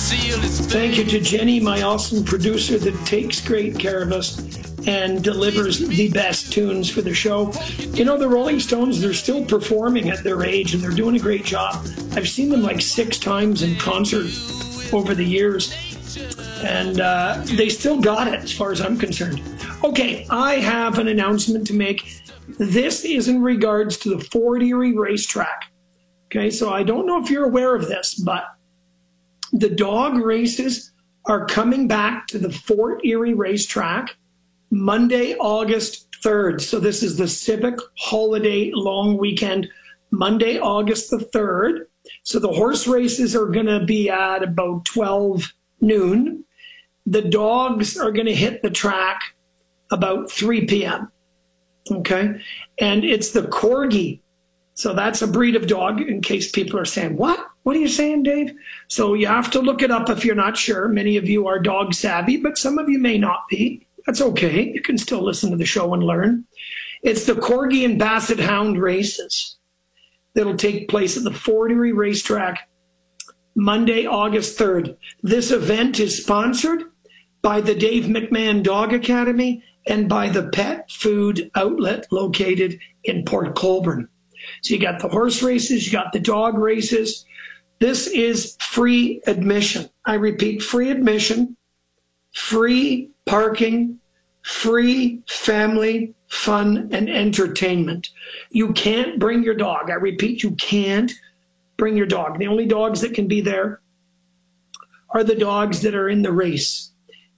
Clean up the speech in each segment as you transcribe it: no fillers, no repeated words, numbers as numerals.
Thank you to Jenny, my awesome producer that takes great care of us and delivers the best tunes for the show. You know, the Rolling Stones, they're still performing at their age and they're doing a great job. I've seen them like 6 times in concert over the years, and they still got it as far as I'm concerned. Okay, I have an announcement to make. This is in regards to the Fort Erie racetrack. Okay, so I don't know if you're aware of this, but the dog races are coming back to the Fort Erie racetrack Monday, August 3rd. So this is the Civic Holiday long weekend, Monday, August the 3rd. So the horse races are going to be at about 12 noon. The dogs are going to hit the track about 3 p.m. Okay. And it's the Corgi. So that's a breed of dog, in case people are saying, what? What are you saying, Dave? So you have to look it up if you're not sure. Many of you are dog savvy, but some of you may not be. That's okay. You can still listen to the show and learn. It's the Corgi and Basset Hound races that'll take place at the Fort Erie racetrack Monday, August 3rd. This event is sponsored by the Dave McMahon Dog Academy and by the Pet Food Outlet located in Port Colborne. So you got the horse races, you got the dog races. This is free admission. I repeat, free admission, free parking, free family fun and entertainment. You can't bring your dog. I repeat, you can't bring your dog. The only dogs that can be there are the dogs that are in the race.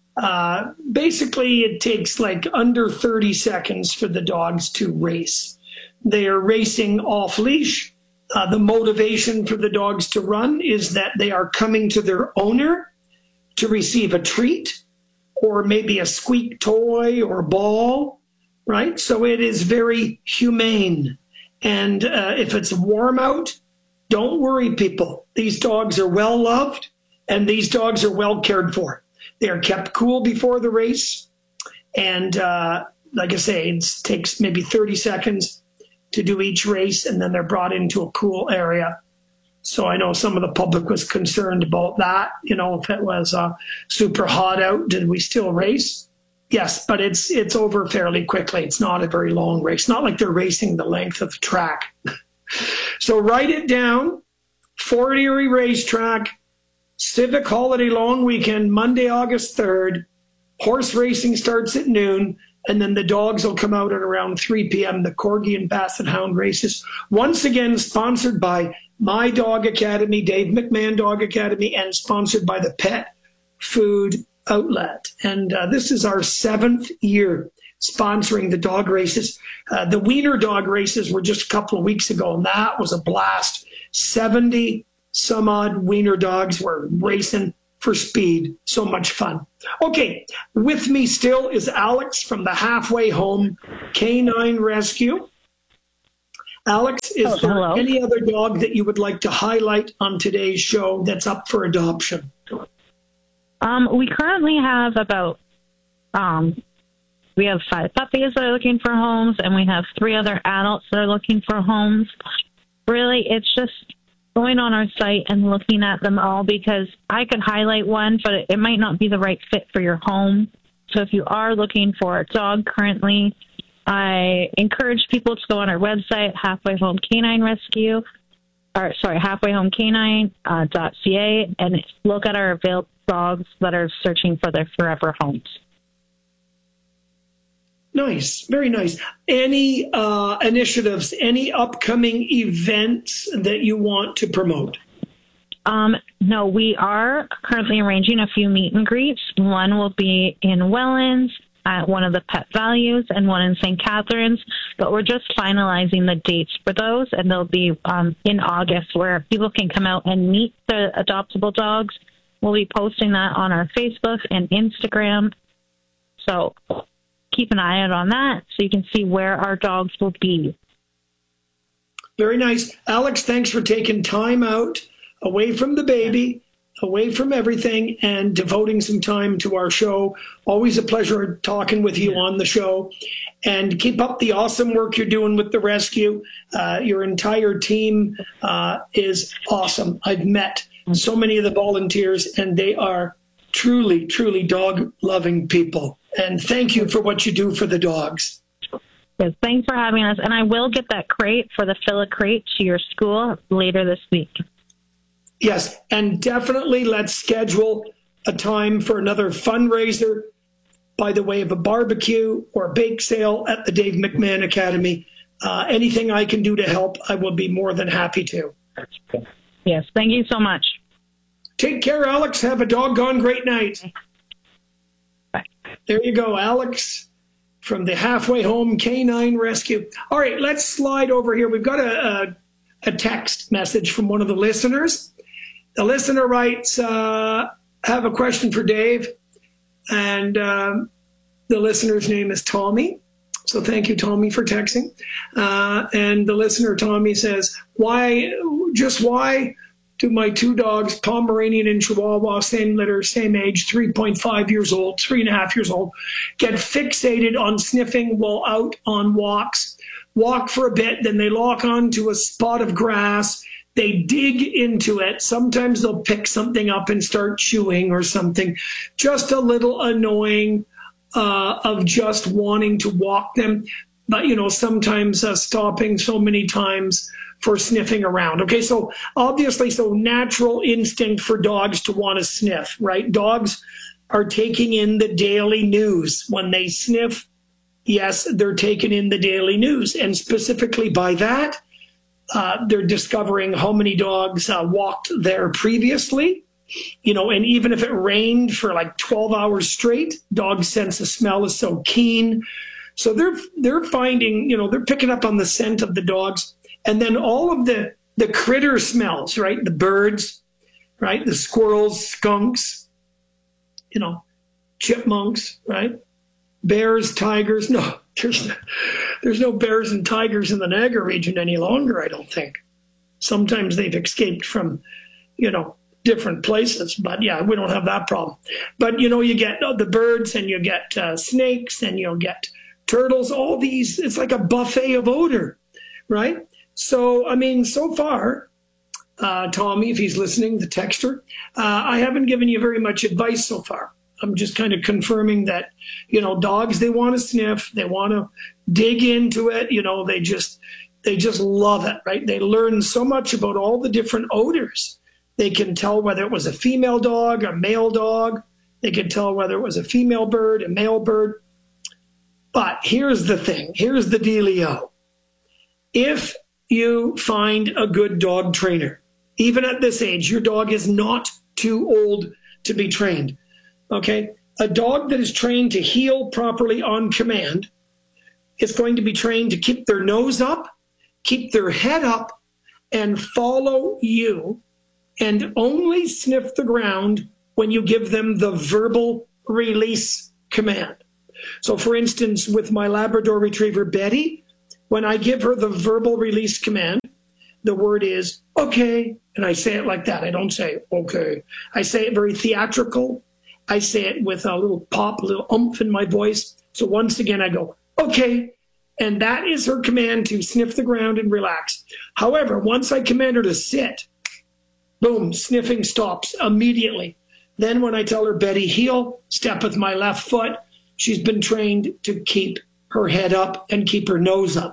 Basically, it takes like under 30 seconds for the dogs to race. They are racing off leash. The motivation for the dogs to run is that they are coming to their owner to receive a treat or maybe a squeak toy or ball, right? So it is very humane. And if it's warm out, don't worry, people. These dogs are well loved and these dogs are well cared for. They are kept cool before the race. And like I say, it takes maybe 30 seconds to do each race, and then they're brought into a cool area. So I know some of the public was concerned about that. You know, if it was super hot out, did we still race? Yes, but it's over fairly quickly. It's not a very long race. Not like they're racing the length of the track. So write it down. Fort Erie Racetrack, Civic Holiday Long Weekend, Monday, August 3rd. Horse racing starts at noon. And then the dogs will come out at around 3 p.m., the Corgi and Basset Hound races. Once again, sponsored by my Dog Academy, Dave McMahon Dog Academy, and sponsored by the Pet Food Outlet. And this is our 7th year sponsoring the dog races. The Wiener dog races were just a couple of weeks ago, and that was a blast. 70 some odd Wiener dogs were racing for speed. So much fun. Okay, with me still is Alex from the Halfway Home Canine Rescue. Alex, is there any other dog that you would like to highlight on today's show that's up for adoption? We currently have we have 5 puppies that are looking for homes, and we have 3 other adults that are looking for homes. Really, it's just going on our site and looking at them all, because I could highlight one, but it might not be the right fit for your home. So if you are looking for a dog currently, I encourage people to go on our website, halfwayhomecanine.ca, and look at our available dogs that are searching for their forever homes. Nice, very nice. Any initiatives, any upcoming events that you want to promote? No, we are currently arranging a few meet and greets. One will be in Welland at one of the Pet Values, and one in St. Catharines. But we're just finalizing the dates for those, and they'll be in August, where people can come out and meet the adoptable dogs. We'll be posting that on our Facebook and Instagram. So keep an eye out on that so you can see where our dogs will be. Very nice. Alex, thanks for taking time out away from the baby, away from everything, and devoting some time to our show. Always a pleasure talking with you on the show. And keep up the awesome work you're doing with the rescue. Your entire team is awesome. I've met so many of the volunteers, and they are truly, truly dog-loving people. And thank you for what you do for the dogs. Yes, thanks for having us. And I will get that crate for the Fill a Crate to your school later this week. Yes, and definitely let's schedule a time for another fundraiser by the way of a barbecue or a bake sale at the Dave McMahon Academy. Anything I can do to help, I will be more than happy to. Yes, thank you so much. Take care, Alex. Have a doggone great night. Bye. There you go, Alex, from the Halfway Home Canine Rescue. All right, let's slide over here. We've got a text message from one of the listeners. The listener writes, have a question for Dave. And the listener's name is Tommy. So thank you, Tommy, for texting. And the listener, Tommy, says, why do my two dogs, Pomeranian and Chihuahua, same litter, same age, 3.5 years old, 3.5 years old, get fixated on sniffing while out on walks, walk for a bit, then they lock onto a spot of grass, they dig into it, sometimes they'll pick something up and start chewing or something, just a little annoying of just wanting to walk them, but sometimes stopping so many times for sniffing around. Okay, so obviously, natural instinct for dogs to want to sniff, right? Dogs are taking in the daily news. When they sniff, yes, they're taking in the daily news. And specifically by that, they're discovering how many dogs walked there previously. And even if it rained for like 12 hours straight, dogs' sense of smell is so keen. So they're finding, they're picking up on the scent of the dogs. And then all of the critter smells, right? The birds, right? The squirrels, skunks, chipmunks, right? Bears, tigers. No, there's no bears and tigers in the Niagara region any longer, I don't think. Sometimes they've escaped from, different places. But yeah, we don't have that problem. But, you get the birds and you get snakes and you'll get turtles, all these. It's like a buffet of odor, right? So, so far, Tommy, if he's listening, the texter, I haven't given you very much advice so far. I'm just kind of confirming that, dogs, they want to sniff, they want to dig into it, they just love it, right? They learn so much about all the different odors. They can tell whether it was a female dog, a male dog. They can tell whether it was a female bird, a male bird. But here's the thing. Here's the dealio. If you find a good dog trainer, even at this age, your dog is not too old to be trained. Okay? A dog that is trained to heel properly on command is going to be trained to keep their nose up, keep their head up, and follow you, and only sniff the ground when you give them the verbal release command. So for instance, with my Labrador Retriever, Betty, when I give her the verbal release command, the word is okay, and I say it like that. I don't say okay. I say it very theatrical. I say it with a little pop, a little oomph in my voice. So once again, I go, okay, and that is her command to sniff the ground and relax. However, once I command her to sit, boom, sniffing stops immediately. Then when I tell her, Betty, heel, step with my left foot, she's been trained to keep her head up and keep her nose up.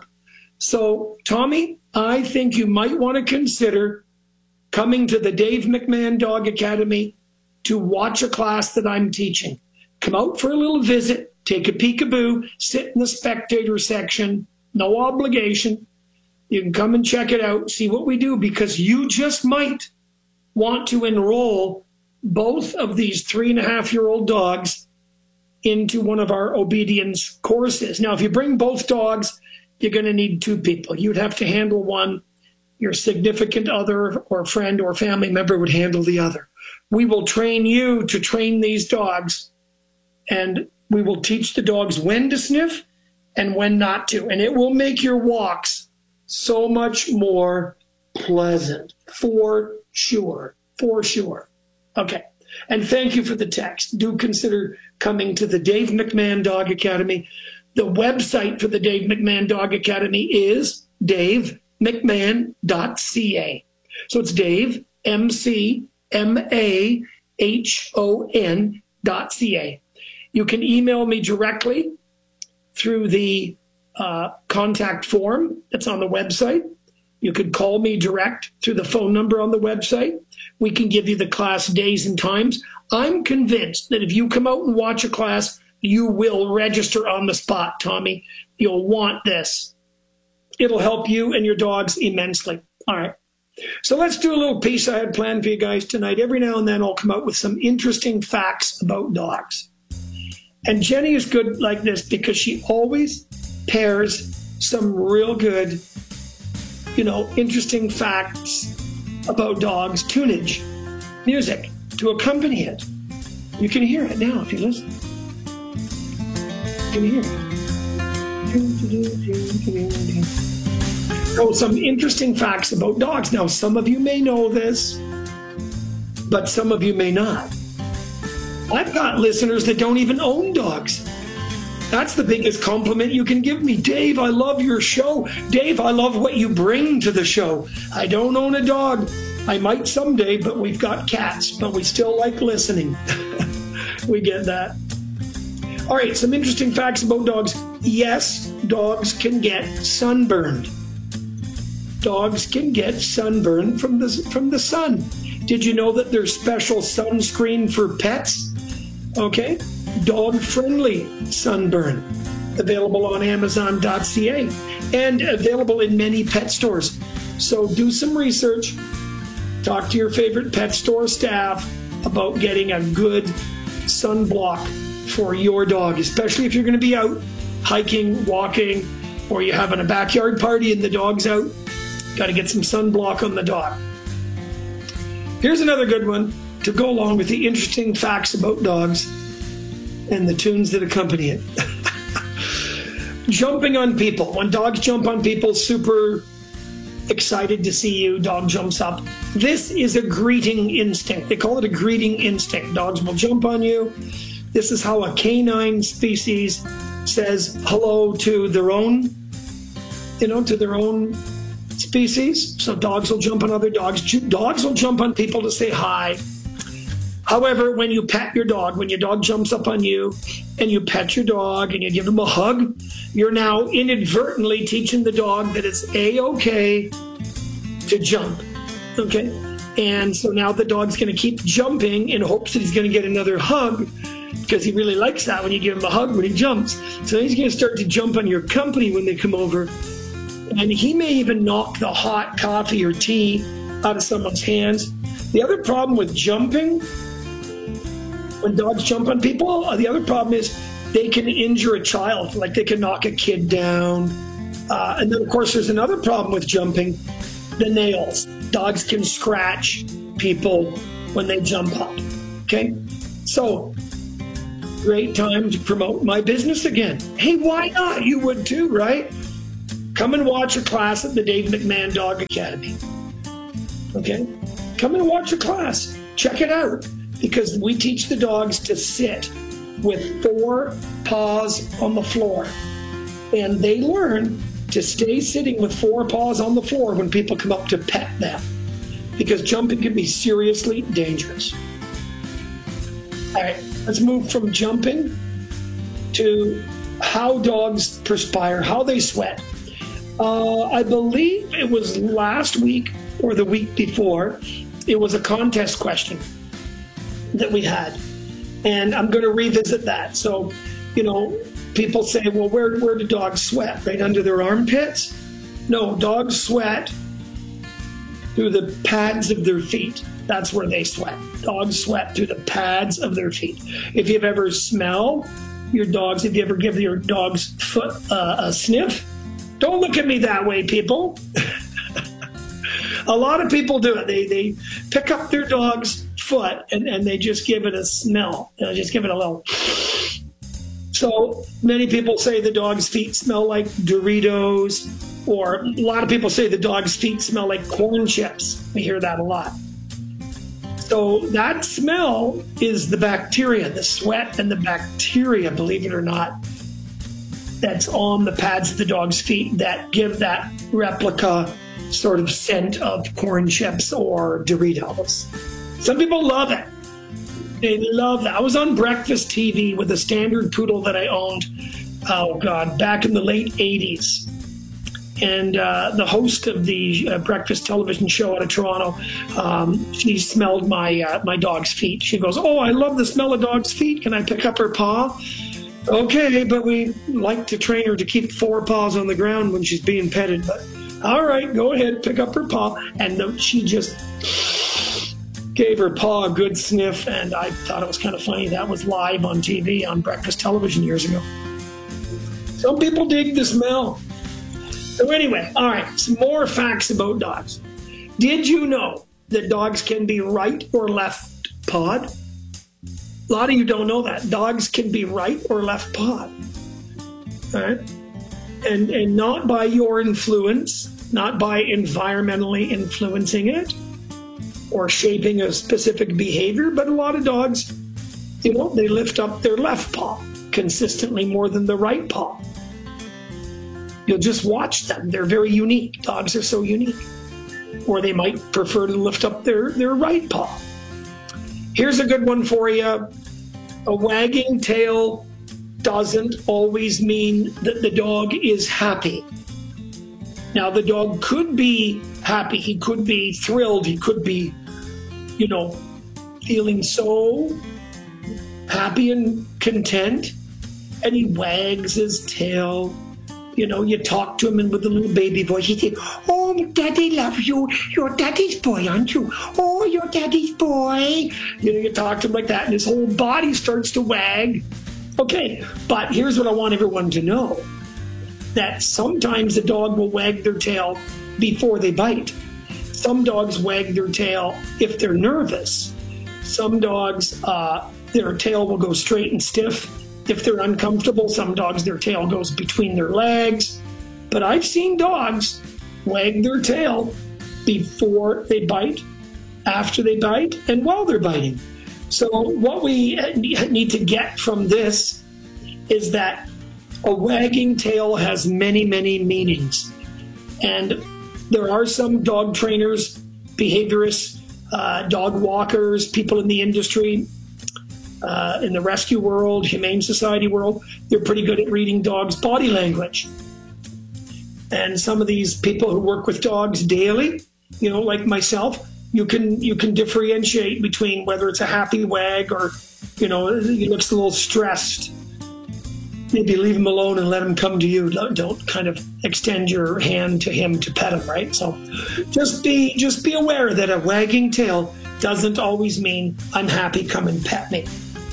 So, Tommy, I think you might want to consider coming to the Dave McMahon Dog Academy to watch a class that I'm teaching. Come out for a little visit, take a peekaboo, sit in the spectator section, no obligation. You can come and check it out, see what we do, because you just might want to enroll both of these 3.5-year-old dogs into one of our obedience courses. Now, if you bring both dogs, you're going to need 2 people. You'd have to handle one. Your significant other or friend or family member would handle the other. We will train you to train these dogs, and we will teach the dogs when to sniff and when not to. And it will make your walks so much more pleasant, for sure, for sure. Okay. And thank you for the text. Do consider coming to the Dave McMahon Dog Academy. The website for the Dave McMahon Dog Academy is davemcmahon.ca. So it's Dave, MCMAHON.ca. mahon.ca. You can email me directly through the contact form that's on the website. You could call me direct through the phone number on the website. We can give you the class days and times. I'm convinced that if you come out and watch a class, you will register on the spot, Tommy. You'll want this. It'll help you and your dogs immensely. All right. So let's do a little piece I had planned for you guys tonight. Every now and then I'll come out with some interesting facts about dogs. And Jenny is good like this because she always pairs some real good, interesting facts about dogs, tunage, music to accompany it. You can hear it now if you listen. You can hear it. So some interesting facts about dogs. Now, some of you may know this, but some of you may not. I've got listeners that don't even own dogs. That's the biggest compliment you can give me. Dave, I love your show. Dave, I love what you bring to the show. I don't own a dog. I might someday, but we've got cats, but we still like listening. We get that. All right, some interesting facts about dogs. Yes, dogs can get sunburned. Dogs can get sunburned from the sun. Did you know that there's special sunscreen for pets? Okay, dog-friendly sunburn, available on Amazon.ca and available in many pet stores. So do some research. Talk to your favorite pet store staff about getting a good sunblock for your dog, especially if you're going to be out hiking, walking, or you're having a backyard party and the dog's out. Got to get some sunblock on the dog. Here's another good one to go along with the interesting facts about dogs and the tunes that accompany it. Jumping on people. When dogs jump on people, super excited to see you, dog jumps up. This is a greeting instinct. They call it a greeting instinct. Dogs will jump on you. This is how a canine species says hello to their own, species. So dogs will jump on other dogs. Dogs will jump on people to say hi. However, when you pet your dog, when your dog jumps up on you and you pet your dog and you give him a hug, you're now inadvertently teaching the dog that it's A-okay to jump, okay? And so now the dog's going to keep jumping in hopes that he's going to get another hug because he really likes that when you give him a hug when he jumps. So he's going to start to jump on your company when they come over. And he may even knock the hot coffee or tea out of someone's hands. The other problem with jumping, when dogs jump on people, the other problem is they can injure a child, like they can knock a kid down. And then, of course, there's another problem with jumping, the nails. Dogs can scratch people when they jump up, okay? So, great time to promote my business again. Hey, why not? You would too, right? Come and watch a class at the Dave McMahon Dog Academy, okay? Come and watch a class. Check it out. Because we teach the dogs to sit with 4 paws on the floor. And they learn to stay sitting with 4 paws on the floor when people come up to pet them. Because jumping can be seriously dangerous. All right, let's move from jumping to how dogs perspire, how they sweat. I believe it was last week or the week before, it was a contest question that we had, and I'm going to revisit that. So, people say, well, where do dogs sweat? Right under their armpits? No, dogs sweat through the pads of their feet. That's where they sweat. Dogs sweat through the pads of their feet. If you've ever smelled your dogs, if you ever give your dog's foot a sniff, don't look at me that way, people. A lot of people do it. They pick up their dog's foot and they just give it a smell. Just give it a little. So many people say the dog's feet smell like Doritos, or a lot of people say the dog's feet smell like corn chips. We hear that a lot. So that smell is the bacteria, the sweat and the bacteria, believe it or not, that's on the pads of the dog's feet that give that replica sort of scent of corn chips or Doritos. Some people love it. They love that. I was on breakfast TV with a standard poodle that I owned, back in the late 80s. And the host of the breakfast television show out of Toronto, she smelled my dog's feet. She goes, "Oh, I love the smell of dog's feet. Can I pick up her paw?" Okay, but we like to train her to keep 4 paws on the ground when she's being petted. But all right, go ahead, pick up her paw. And she just gave her paw a good sniff, and I thought it was kind of funny. That was live on TV on breakfast television years ago. Some people dig the smell. So anyway, all right, some more facts about dogs. Did you know that dogs can be right or left pawed? A lot of you don't know that. Dogs can be right or left pawed. All right? And not by your influence, not by environmentally influencing it or shaping a specific behavior, but a lot of dogs, they lift up their left paw consistently more than the right paw. You'll just watch them. They're very unique. Dogs are so unique. Or they might prefer to lift up their right paw. Here's a good one for you. A wagging tail doesn't always mean that the dog is happy. Now, the dog could be happy. He could be thrilled. He could be, feeling so happy and content. And he wags his tail. You talk to him and with a little baby voice, he says, "Oh, Daddy loves you. You're Daddy's boy, aren't you? Oh, you're Daddy's boy." You talk to him like that, and his whole body starts to wag. Okay, but here's what I want everyone to know. That sometimes the dog will wag their tail before they bite. Some dogs wag their tail if they're nervous. Some dogs, their tail will go straight and stiff. If they're uncomfortable, some dogs, their tail goes between their legs. But I've seen dogs wag their tail before they bite, after they bite, and while they're biting. So what we need to get from this is that a wagging tail has many, many meanings. And there are some dog trainers, behaviorists, dog walkers, people in the industry, in the rescue world, Humane Society world, they're pretty good at reading dogs' body language. And some of these people who work with dogs daily, like myself, you can differentiate between whether it's a happy wag or, he looks a little stressed. Maybe leave him alone and let him come to you. Don't kind of extend your hand to him to pet him, right? So just be aware that a wagging tail doesn't always mean I'm happy, come and pet me.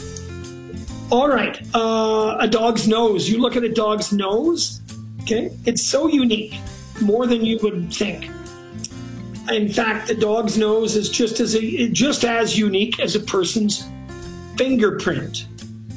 All right, a dog's nose. You look at a dog's nose, okay? It's so unique, more than you would think. In fact, the dog's nose is just as unique as a person's fingerprint.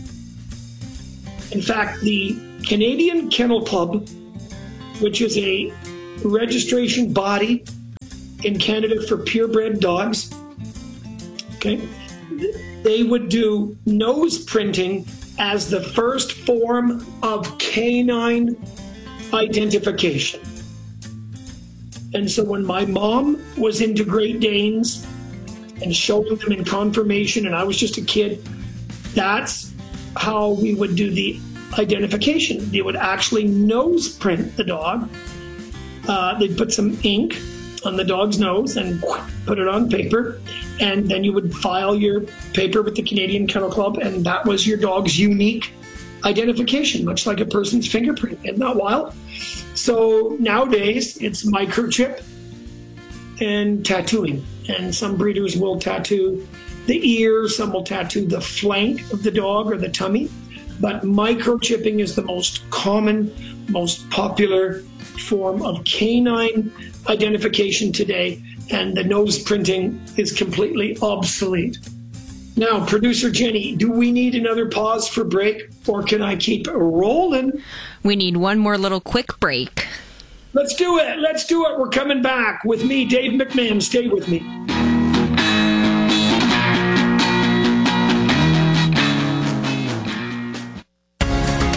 In fact, the Canadian Kennel Club, which is a registration body in Canada for purebred dogs, okay, they would do nose printing as the first form of canine identification. And so when my mom was into Great Danes and showing them in conformation, and I was just a kid, that's how we would do the identification. They would actually nose print the dog. They'd put some ink on the dog's nose and put it on paper, and then you would file your paper with the Canadian Kennel Club, and that was your dog's unique identification, much like a person's fingerprint. Isn't that wild? So nowadays, it's microchip and tattooing, and some breeders will tattoo the ear, some will tattoo the flank of the dog or the tummy, but microchipping is the most common, most popular form of canine identification today, and the nose printing is completely obsolete. Now, producer Jenny, do we need another pause for break, or can I keep rolling? We need one more little quick break. Let's do it. We're coming back with me, Dave McMahon. Stay with me.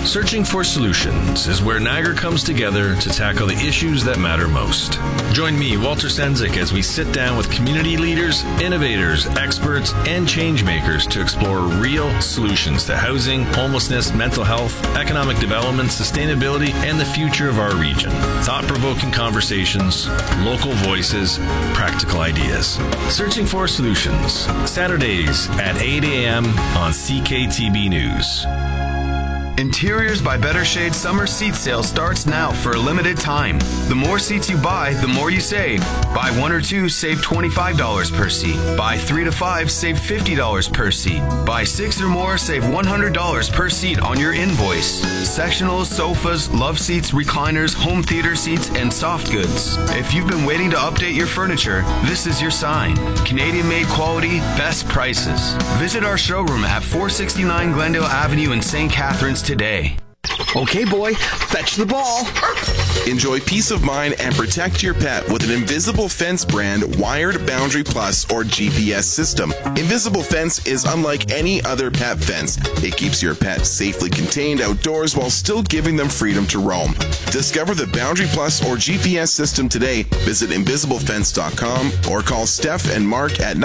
Searching for Solutions is where Niagara comes together to tackle the issues that matter most. Join me, Walter Sendzik, as we sit down with community leaders, innovators, experts, and change makers to explore real solutions to housing, homelessness, mental health, economic development, sustainability, and the future of our region. Thought-provoking conversations, local voices, practical ideas. Searching for Solutions, Saturdays at 8 a.m. on CKTB News. Interiors by Better Shade summer seat sale starts now for a limited time. The more seats you buy, the more you save. Buy 1 or 2, save $25 per seat. Buy 3 to 5, save $50 per seat. Buy 6 or more, save $100 per seat on your invoice. Sectionals, sofas, love seats, recliners, home theater seats, and soft goods. If you've been waiting to update your furniture, this is your sign. Canadian-made quality, best prices. Visit our showroom at 469 Glendale Avenue in St. Catharines today. Okay, boy, fetch the ball. Enjoy peace of mind and protect your pet with an Invisible Fence brand wired Boundary Plus or GPS system. Invisible Fence is unlike any other pet fence. It keeps your pet safely contained outdoors while still giving them freedom to roam. Discover the Boundary Plus or GPS system today. Visit invisiblefence.com or call Steph and Mark at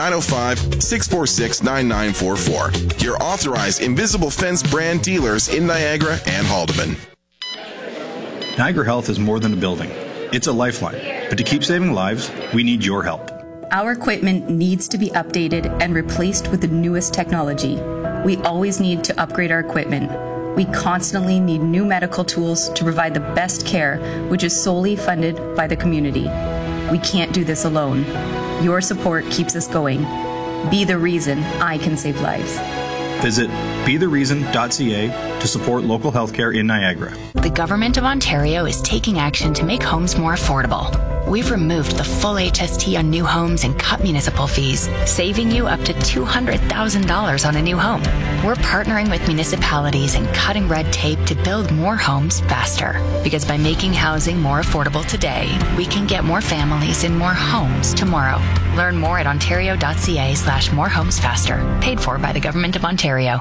905-646-9944. Your authorized Invisible Fence brand dealers in Niagara and Haldeman. Niagara Health is more than a building. It's a lifeline. But to keep saving lives, we need your help. Our equipment needs to be updated and replaced with the newest technology. We always need to upgrade our equipment. We constantly need new medical tools to provide the best care, which is solely funded by the community. We can't do this alone. Your support keeps us going. Be the reason I can save lives. Visit bethereason.ca to support local healthcare in Niagara. The Government of Ontario is taking action to make homes more affordable. We've removed the full HST on new homes and cut municipal fees, saving you up to $200,000 on a new home. We're partnering with municipalities and cutting red tape to build more homes faster. Because by making housing more affordable today, we can get more families in more homes tomorrow. Learn more at ontario.ca/morehomesfaster. Paid for by the Government of Ontario.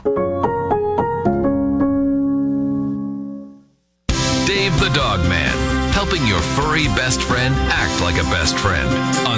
Dave the Dog Man, helping your furry best friend act like a best friend.